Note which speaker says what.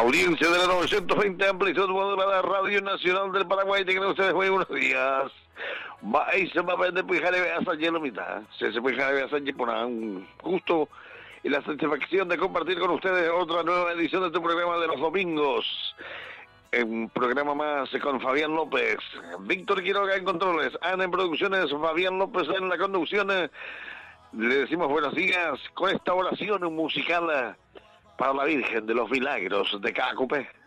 Speaker 1: Audiencia de la 920 amplitud modulada Radio Nacional del Paraguay. Tengan ustedes muy buenos días. Se va a vender Pujare a Sánchez Lomita. Se Pujare a Sánchez por un gusto y la satisfacción de compartir con ustedes otra nueva edición de tu programa de los domingos. Un programa más con Fabián López, Víctor Quiroga en controles, Ana en producciones, Fabián López en la conducción. Le decimos buenos días con esta oración musical para la Virgen de los Milagros de Cacupé.